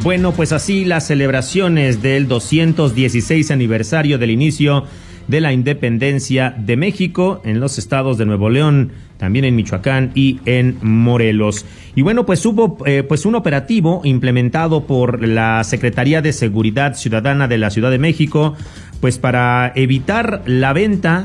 Bueno, pues así las celebraciones del 216 aniversario del inicio de la independencia de México en los estados de Nuevo León, también en Michoacán y en Morelos. Y bueno, pues hubo un operativo implementado por la Secretaría de Seguridad Ciudadana de la Ciudad de México, pues para evitar la venta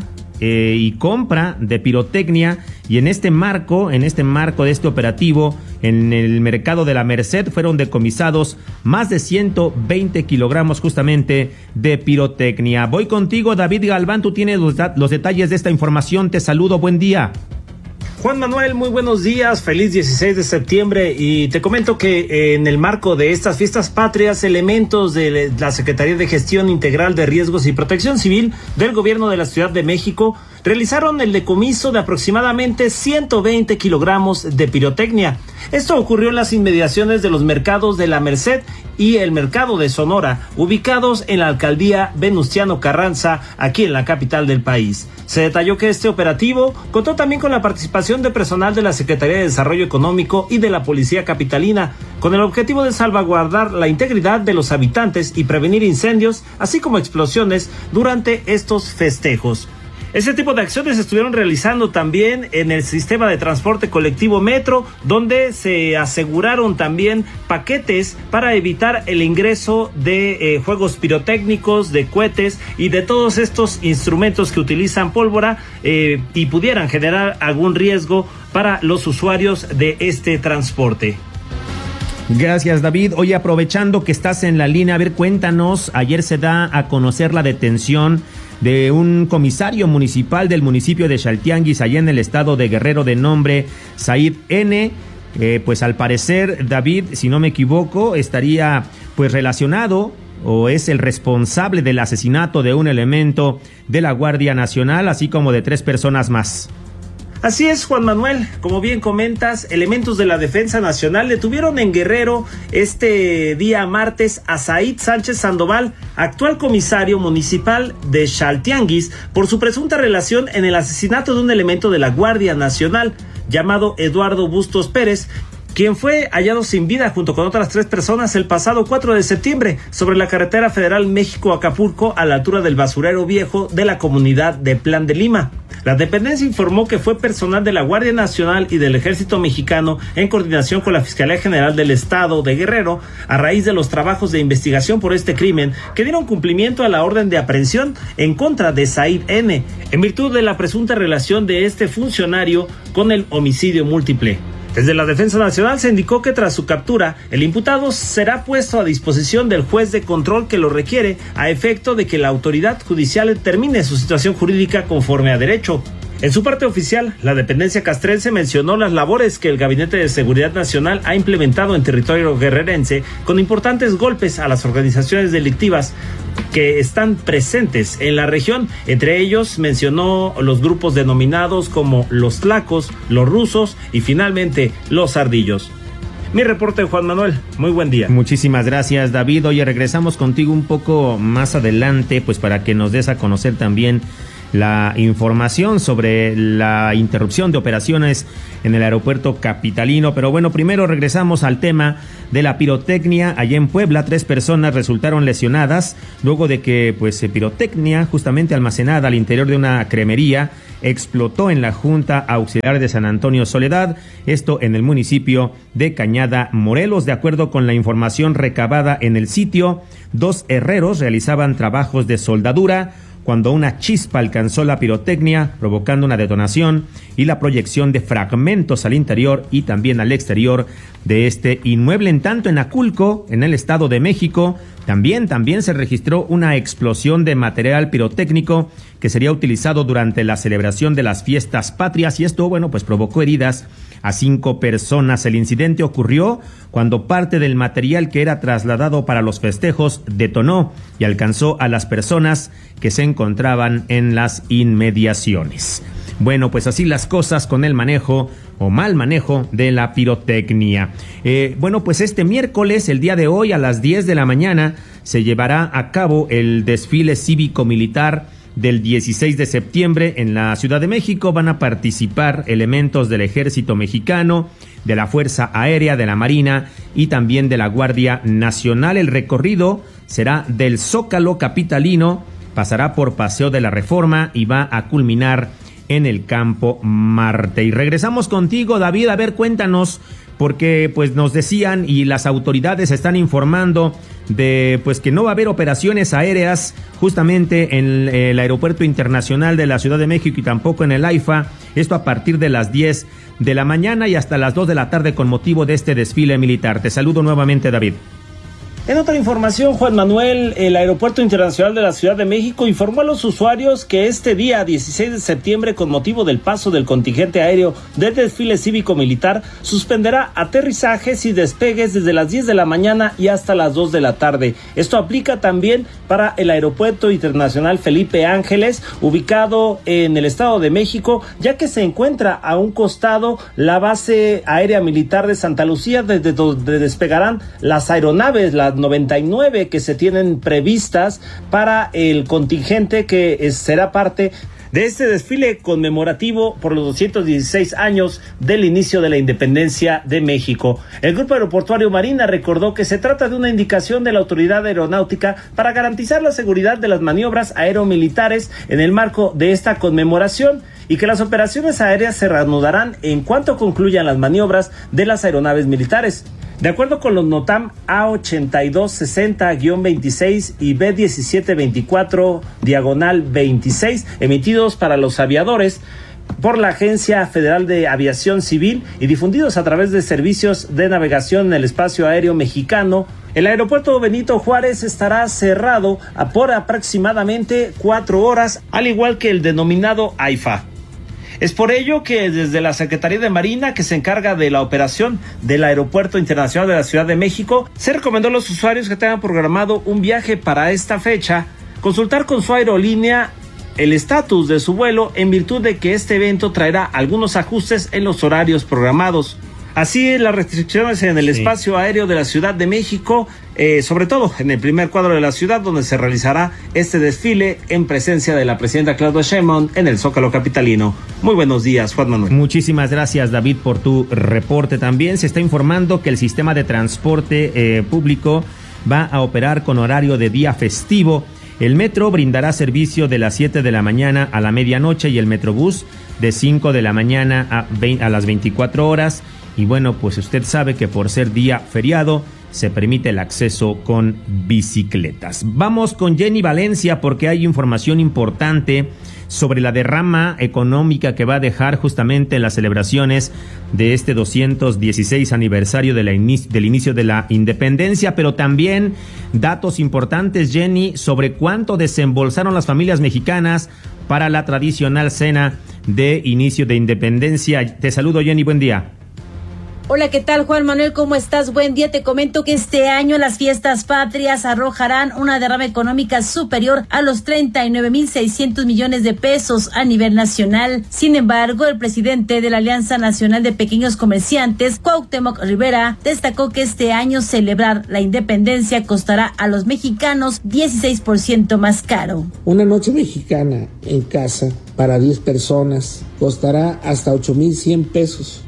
y compra de pirotecnia, y en este marco de este operativo, en el mercado de la Merced fueron decomisados más de 120 kilogramos justamente de pirotecnia. Voy contigo, David Galván, tú tienes los detalles de esta información. Te saludo, buen día. Juan Manuel, muy buenos días, feliz 16 de septiembre, y te comento que en el marco de estas fiestas patrias, elementos de la Secretaría de Gestión Integral de Riesgos y Protección Civil del Gobierno de la Ciudad de México realizaron el decomiso de aproximadamente 120 kilogramos de pirotecnia. Esto ocurrió en las inmediaciones de los mercados de la Merced y el mercado de Sonora, ubicados en la alcaldía Venustiano Carranza, aquí en la capital del país. Se detalló que este operativo contó también con la participación de personal de la Secretaría de Desarrollo Económico y de la Policía Capitalina, con el objetivo de salvaguardar la integridad de los habitantes y prevenir incendios, así como explosiones durante estos festejos. Este tipo de acciones se estuvieron realizando también en el sistema de transporte colectivo Metro, donde se aseguraron también paquetes para evitar el ingreso de juegos pirotécnicos, de cohetes y de todos estos instrumentos que utilizan pólvora y pudieran generar algún riesgo para los usuarios de este transporte. Gracias, David. Oye, aprovechando que estás en la línea, a ver, cuéntanos, ayer se da a conocer la detención de un comisario municipal del municipio de Chaltianguis, allá en el estado de Guerrero, de nombre Said N. Pues al parecer, David, si no me equivoco, estaría pues relacionado o es el responsable del asesinato de un elemento de la Guardia Nacional, así como de 3 personas más. Así es, Juan Manuel, como bien comentas, elementos de la Defensa Nacional detuvieron en Guerrero este día martes a Said Sánchez Sandoval, actual comisario municipal de Chaltianguis, por su presunta relación en el asesinato de un elemento de la Guardia Nacional llamado Eduardo Bustos Pérez, quien fue hallado sin vida junto con otras 3 personas el pasado 4 de septiembre sobre la carretera federal México-Acapulco, a la altura del basurero viejo de la comunidad de Plan de Lima. La dependencia informó que fue personal de la Guardia Nacional y del Ejército Mexicano, en coordinación con la Fiscalía General del Estado de Guerrero, a raíz de los trabajos de investigación por este crimen, que dieron cumplimiento a la orden de aprehensión en contra de Said N., en virtud de la presunta relación de este funcionario con el homicidio múltiple. Desde la Defensa Nacional se indicó que tras su captura, el imputado será puesto a disposición del juez de control que lo requiere, a efecto de que la autoridad judicial determine su situación jurídica conforme a derecho. En su parte oficial, la dependencia castrense mencionó las labores que el Gabinete de Seguridad Nacional ha implementado en territorio guerrerense, con importantes golpes a las organizaciones delictivas que están presentes en la región. Entre ellos mencionó los grupos denominados como los tlacos, los rusos y finalmente los ardillos. Mi reporte, Juan Manuel, muy buen día. Muchísimas gracias, David. Oye, regresamos contigo un poco más adelante, pues para que nos des a conocer también la información sobre la interrupción de operaciones en el aeropuerto capitalino. Pero bueno, primero regresamos al tema de la pirotecnia. Allá en Puebla, 3 personas resultaron lesionadas luego de que pirotecnia justamente almacenada al interior de una cremería explotó en la Junta Auxiliar de San Antonio Soledad, esto en el municipio de Cañada, Morelos. De acuerdo con la información recabada en el sitio, 2 herreros realizaban trabajos de soldadura cuando una chispa alcanzó la pirotecnia, provocando una detonación y la proyección de fragmentos al interior y también al exterior de este inmueble. En tanto, en Aculco, en el Estado de México, también se registró una explosión de material pirotécnico que sería utilizado durante la celebración de las fiestas patrias, y esto, pues provocó heridas a 5 personas. El incidente ocurrió cuando parte del material que era trasladado para los festejos detonó y alcanzó a las personas que se encontraban en las inmediaciones. Bueno, pues así las cosas con el manejo o mal manejo de la pirotecnia. Pues este miércoles, el día de hoy, a las 10 de la mañana, se llevará a cabo el desfile cívico-militar del 16 de septiembre en la Ciudad de México. Van a participar elementos del Ejército Mexicano, de la Fuerza Aérea, de la Marina y también de la Guardia Nacional. El recorrido será del Zócalo capitalino, pasará por Paseo de la Reforma y va a culminar en el Campo Marte. Y regresamos contigo, David. A ver, cuéntanos, porque pues nos decían y las autoridades están informando de pues que no va a haber operaciones aéreas justamente en el Aeropuerto Internacional de la Ciudad de México y tampoco en el AIFA, esto a partir de las 10 de la mañana y hasta las 2 de la tarde con motivo de este desfile militar. Te saludo nuevamente, David. En otra información, Juan Manuel, el Aeropuerto Internacional de la Ciudad de México informó a los usuarios que este día 16 de septiembre, con motivo del paso del contingente aéreo del desfile cívico-militar, suspenderá aterrizajes y despegues desde las 10 de la mañana y hasta las 2 de la tarde. Esto aplica también para el Aeropuerto Internacional Felipe Ángeles, ubicado en el Estado de México, ya que se encuentra a un costado la base aérea militar de Santa Lucía, desde donde despegarán las aeronaves, las 99 que se tienen previstas para el contingente que será parte de este desfile conmemorativo por los 216 años del inicio de la independencia de México. El Grupo Aeroportuario Marina recordó que se trata de una indicación de la Autoridad Aeronáutica para garantizar la seguridad de las maniobras aeromilitares en el marco de esta conmemoración y que las operaciones aéreas se reanudarán en cuanto concluyan las maniobras de las aeronaves militares. De acuerdo con los NOTAM A8260-26 y B1724-26 emitidos para los aviadores por la Agencia Federal de Aviación Civil y difundidos a través de servicios de navegación en el espacio aéreo mexicano, el aeropuerto Benito Juárez estará cerrado por aproximadamente 4 horas, al igual que el denominado AIFA. Es por ello que desde la Secretaría de Marina, que se encarga de la operación del Aeropuerto Internacional de la Ciudad de México, se recomendó a los usuarios que tengan programado un viaje para esta fecha, consultar con su aerolínea el estatus de su vuelo en virtud de que este evento traerá algunos ajustes en los horarios programados. Así, las restricciones en el espacio aéreo de la Ciudad de México, sobre todo en el primer cuadro de la ciudad, donde se realizará este desfile en presencia de la presidenta Claudia Sheinbaum en el Zócalo capitalino. Muy buenos días, Juan Manuel. Muchísimas gracias, David, por tu reporte. También se está informando que el sistema de transporte público va a operar con horario de día festivo. El metro brindará servicio de las 7 de la mañana a la medianoche y el Metrobús de 5 de la mañana a las 24 horas. Y bueno, pues usted sabe que por ser día feriado se permite el acceso con bicicletas. Vamos con Jenny Valencia porque hay información importante sobre la derrama económica que va a dejar justamente las celebraciones de este 216 aniversario del inicio de la independencia, pero también datos importantes, Jenny, sobre cuánto desembolsaron las familias mexicanas para la tradicional cena de inicio de independencia. Te saludo, Jenny, buen día. Hola, ¿qué tal, Juan Manuel? ¿Cómo estás? Buen día. Te comento que este año las fiestas patrias arrojarán una derrama económica superior a los 39,600 millones de pesos a nivel nacional. Sin embargo, el presidente de la Alianza Nacional de Pequeños Comerciantes, Cuauhtémoc Rivera, destacó que este año celebrar la independencia costará a los mexicanos 16% más caro. Una noche mexicana en casa para 10 personas costará hasta 8,100 pesos,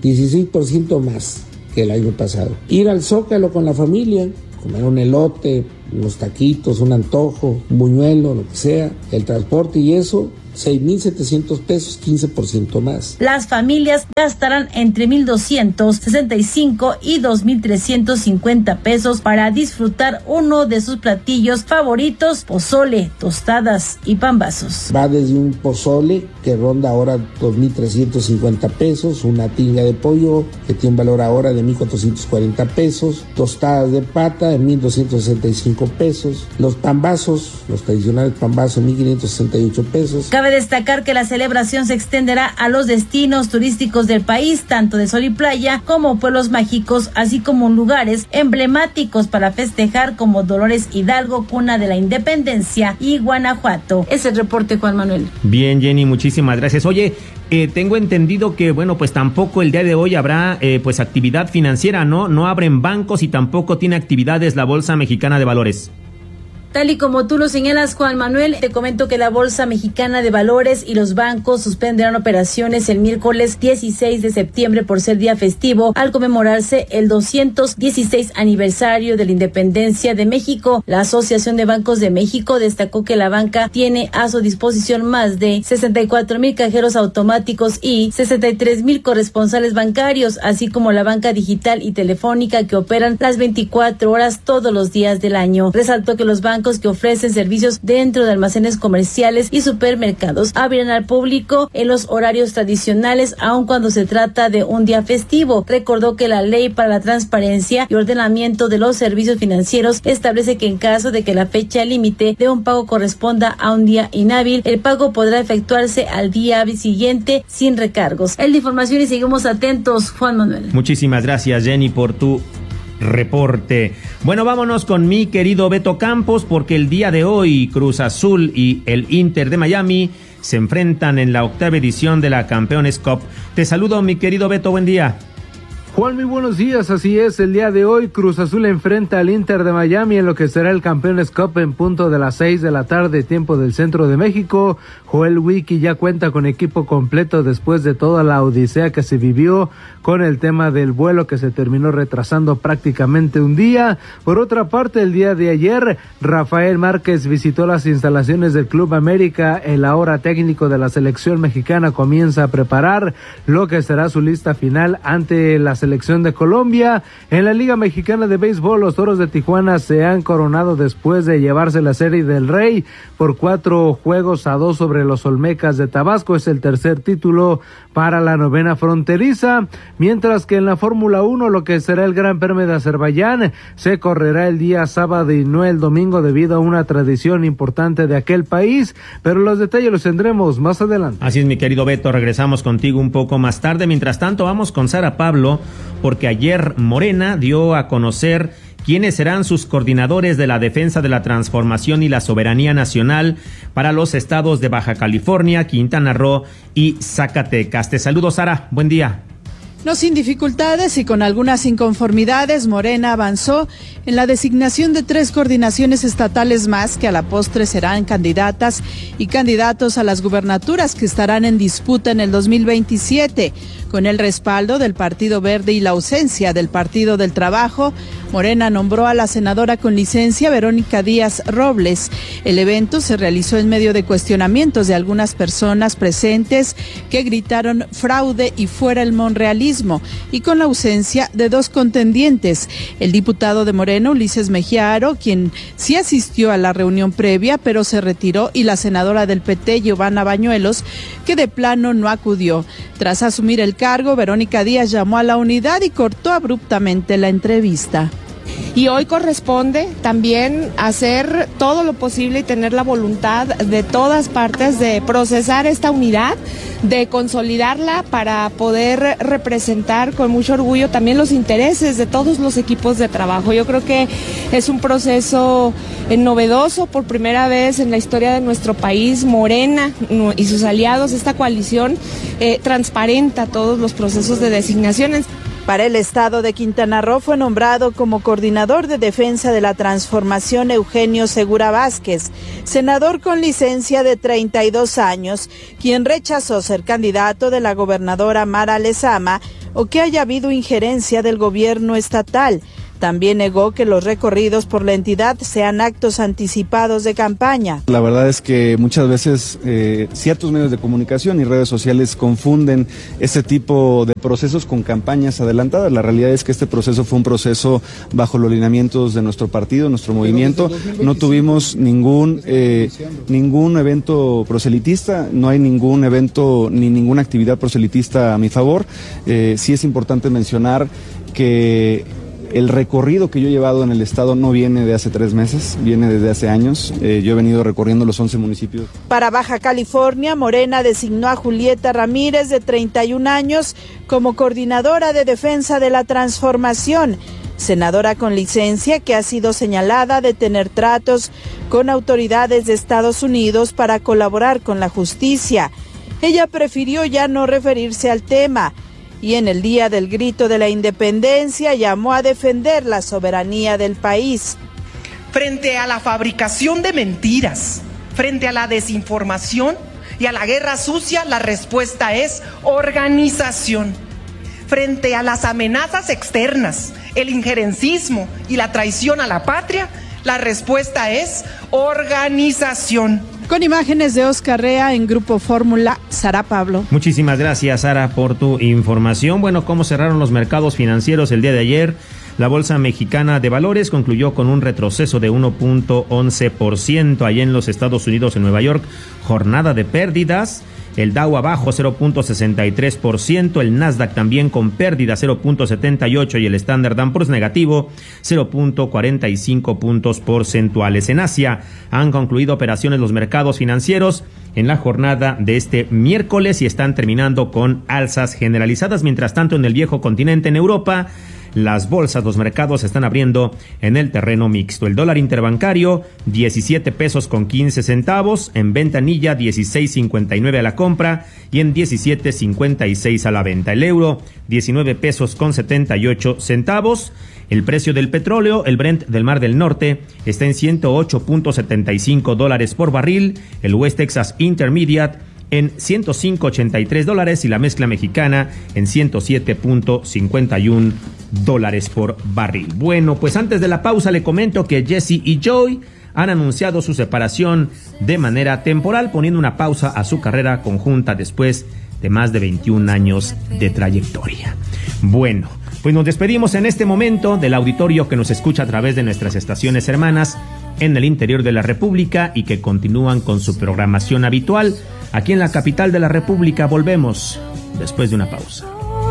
16% más que el año pasado. Ir al Zócalo con la familia, comer un elote, unos taquitos, un antojo, un buñuelo, lo que sea, el transporte y eso, 6,700 pesos, 15% más. Las familias gastarán entre 1,265 y 2,350 pesos para disfrutar uno de sus platillos favoritos: pozole, tostadas y pambazos. Va desde un pozole que ronda ahora 2,350 pesos, una tinga de pollo que tiene un valor ahora de 1,440 pesos, tostadas de pata de 1,265 pesos, los pambazos, los tradicionales pambazos, 1,568 pesos. Cabe destacar que la celebración se extenderá a los destinos turísticos del país, tanto de sol y playa como pueblos mágicos, así como lugares emblemáticos para festejar como Dolores Hidalgo, cuna de la independencia, y Guanajuato. Es el reporte, Juan Manuel. Bien, Jenny, muchísimas gracias. Oye, tengo entendido que, bueno, pues tampoco el día de hoy habrá pues actividad financiera, ¿no? No abren bancos y tampoco tiene actividades la Bolsa Mexicana de Valores. Tal y como tú lo señalas, Juan Manuel, te comento que la Bolsa Mexicana de Valores y los bancos suspenderán operaciones el miércoles 16 de septiembre por ser día festivo, al conmemorarse el 216 aniversario de la independencia de México. La Asociación de Bancos de México destacó que la banca tiene a su disposición más de 64,000 cajeros automáticos y 63,000 corresponsales bancarios, así como la banca digital y telefónica que operan las 24 horas todos los días del año. Resaltó que los bancos que ofrecen servicios dentro de almacenes comerciales y supermercados abrirán al público en los horarios tradicionales, aun cuando se trata de un día festivo. Recordó que la Ley para la Transparencia y Ordenamiento de los Servicios Financieros establece que en caso de que la fecha límite de un pago corresponda a un día inhábil, el pago podrá efectuarse al día siguiente sin recargos. Es la información y seguimos atentos, Juan Manuel. Muchísimas gracias, Jenny, por tu reporte. Bueno, vámonos con mi querido Beto Campos, porque el día de hoy Cruz Azul y el Inter de Miami se enfrentan en la 8ª edición de la Campeones Cup. Te saludo, mi querido Beto, buen día. Juan, muy buenos días, así es, el día de hoy Cruz Azul enfrenta al Inter de Miami en lo que será el Campeones Cup en punto de las 6 de la tarde, tiempo del centro de México. Joel Wiki ya cuenta con equipo completo después de toda la odisea que se vivió con el tema del vuelo que se terminó retrasando prácticamente un día. Por otra parte, el día de ayer, Rafael Márquez visitó las instalaciones del Club América. El ahora técnico de la selección mexicana comienza a preparar lo que será su lista final ante la selección de Colombia. En la Liga Mexicana de Béisbol, los Toros de Tijuana se han coronado después de llevarse la Serie del Rey por 4-2 sobre los Olmecas de Tabasco. Es el tercer título para la novena fronteriza, mientras que en la Fórmula 1, lo que será el Gran Premio de Azerbaiyán, se correrá el día sábado y no el domingo debido a una tradición importante de aquel país, pero los detalles los tendremos más adelante. Así es, mi querido Beto, regresamos contigo un poco más tarde. Mientras tanto, vamos con Sara Pablo, porque ayer Morena dio a conocer quiénes serán sus coordinadores de la defensa de la transformación y la soberanía nacional para los estados de Baja California, Quintana Roo y Zacatecas. Te saludo, Sara, buen día. No sin dificultades y con algunas inconformidades, Morena avanzó en la designación de 3 coordinaciones estatales más que a la postre serán candidatas y candidatos a las gubernaturas que estarán en disputa en el 2027. Con el respaldo del Partido Verde y la ausencia del Partido del Trabajo, Morena nombró a la senadora con licencia Verónica Díaz Robles. El evento se realizó en medio de cuestionamientos de algunas personas presentes que gritaron fraude y fuera el monrealismo, y con la ausencia de 2 contendientes, el diputado de Morena Ulises Mejía Aro, quien sí asistió a la reunión previa pero se retiró, y la senadora del PT Giovanna Bañuelos, que de plano no acudió. Tras asumir el cargo, Verónica Díaz llamó a la unidad y cortó abruptamente la entrevista. Y hoy corresponde también hacer todo lo posible y tener la voluntad de todas partes de procesar esta unidad, de consolidarla para poder representar con mucho orgullo también los intereses de todos los equipos de trabajo. Yo creo que es un proceso novedoso, por primera vez en la historia de nuestro país. Morena y sus aliados, esta coalición, transparenta todos los procesos de designaciones. Para el estado de Quintana Roo fue nombrado como coordinador de defensa de la transformación Eugenio Segura Vázquez, senador con licencia de 32 años, quien rechazó ser candidato de la gobernadora Mara Lezama o que haya habido injerencia del gobierno estatal. También negó que los recorridos por la entidad sean actos anticipados de campaña. La verdad es que muchas veces ciertos medios de comunicación y redes sociales confunden este tipo de procesos con campañas adelantadas. La realidad es que este proceso fue un proceso bajo los lineamientos de nuestro partido, nuestro movimiento. No tuvimos ningún evento proselitista, no hay ningún evento ni ninguna actividad proselitista a mi favor. Sí es importante mencionar que el recorrido que yo he llevado en el estado no viene de hace 3 meses, viene desde hace años. Yo he venido recorriendo los 11 municipios. Para Baja California, Morena designó a Julieta Ramírez, de 31 años, como coordinadora de defensa de la transformación, senadora con licencia que ha sido señalada de tener tratos con autoridades de Estados Unidos para colaborar con la justicia. Ella prefirió ya no referirse al tema, y en el día del grito de la independencia llamó a defender la soberanía del país. Frente a la fabricación de mentiras, frente a la desinformación y a la guerra sucia, la respuesta es organización. Frente a las amenazas externas, el injerencismo y la traición a la patria, la respuesta es organización. Con imágenes de Oscar Rea en Grupo Fórmula, Sara Pablo. Muchísimas gracias, Sara, por tu información. Bueno, ¿cómo cerraron los mercados financieros el día de ayer? La Bolsa Mexicana de Valores concluyó con un retroceso de 1.11% allá en los Estados Unidos, en Nueva York, jornada de pérdidas. El Dow abajo 0.63%, el Nasdaq también con pérdida 0.78% y el Standard & Poor's negativo 0.45 puntos porcentuales. En Asia han concluido operaciones los mercados financieros en la jornada de este miércoles y están terminando con alzas generalizadas. Mientras tanto, en el viejo continente, en Europa, las bolsas, los mercados se están abriendo en el terreno mixto. El dólar interbancario, 17 pesos con 15 centavos. En ventanilla, 16.59 a la compra y en 17.56 a la venta. El euro, 19 pesos con 78 centavos. El precio del petróleo, el Brent del Mar del Norte, está en $108.75 por barril. El West Texas Intermediate en $105.83 y la mezcla mexicana en $107.51 por barril. Bueno, pues antes de la pausa le comento que Jesse y Joy han anunciado su separación de manera temporal, poniendo una pausa a su carrera conjunta después de más de 21 años de trayectoria. Bueno, pues nos despedimos en este momento del auditorio que nos escucha a través de nuestras estaciones hermanas en el interior de la República y que continúan con su programación habitual. Aquí en la capital de la República volvemos después de una pausa.